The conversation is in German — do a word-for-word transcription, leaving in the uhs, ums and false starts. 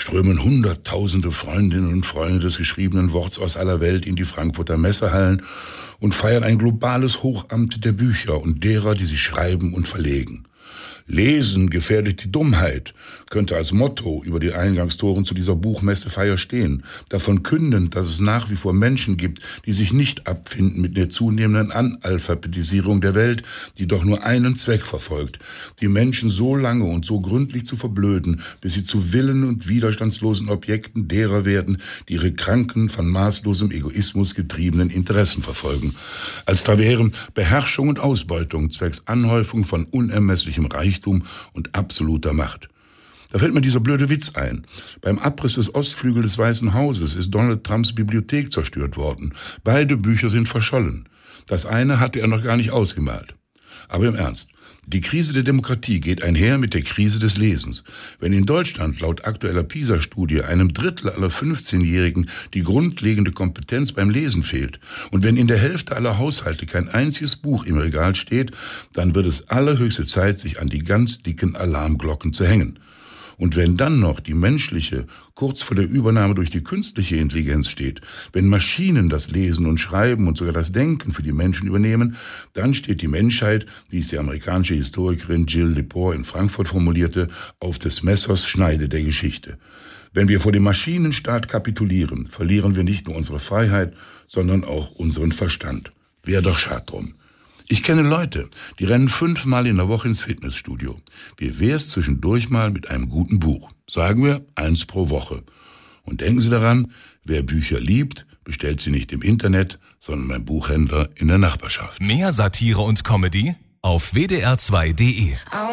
strömen Hunderttausende Freundinnen und Freunde des geschriebenen Worts aus aller Welt in die Frankfurter Messehallen und feiern ein globales Hochamt der Bücher und derer, die sie schreiben und verlegen. Lesen gefährdet die Dummheit, könnte als Motto über die Eingangstoren zu dieser Buchmessefeier stehen, davon kündend, dass es nach wie vor Menschen gibt, die sich nicht abfinden mit der zunehmenden Analphabetisierung der Welt, die doch nur einen Zweck verfolgt, die Menschen so lange und so gründlich zu verblöden, bis sie zu willen- und widerstandslosen Objekten derer werden, die ihre kranken, von maßlosem Egoismus getriebenen Interessen verfolgen, als da wären Beherrschung und Ausbeutung zwecks Anhäufung von unermesslichem Reichtum und absoluter Macht. Da fällt mir dieser blöde Witz ein. Beim Abriss des Ostflügels des Weißen Hauses ist Donald Trumps Bibliothek zerstört worden. Beide Bücher sind verschollen. Das eine hatte er noch gar nicht ausgemalt. Aber im Ernst. Die Krise der Demokratie geht einher mit der Krise des Lesens. Wenn in Deutschland laut aktueller PISA-Studie einem Drittel aller fünfzehnjährigen die grundlegende Kompetenz beim Lesen fehlt und wenn in der Hälfte aller Haushalte kein einziges Buch im Regal steht, dann wird es allerhöchste Zeit, sich an die ganz dicken Alarmglocken zu hängen. Und wenn dann noch die menschliche kurz vor der Übernahme durch die künstliche Intelligenz steht, wenn Maschinen das Lesen und Schreiben und sogar das Denken für die Menschen übernehmen, dann steht die Menschheit, wie es die amerikanische Historikerin Jill Lepore in Frankfurt formulierte, auf des Messers Schneide der Geschichte. Wenn wir vor dem Maschinenstaat kapitulieren, verlieren wir nicht nur unsere Freiheit, sondern auch unseren Verstand. Wäre doch schad drum. Ich kenne Leute, die rennen fünfmal in der Woche ins Fitnessstudio. Wie wär's zwischendurch mal mit einem guten Buch? Sagen wir, eins pro Woche. Und denken Sie daran, wer Bücher liebt, bestellt sie nicht im Internet, sondern beim Buchhändler in der Nachbarschaft. Mehr Satire und Comedy auf w d r zwei punkt d e.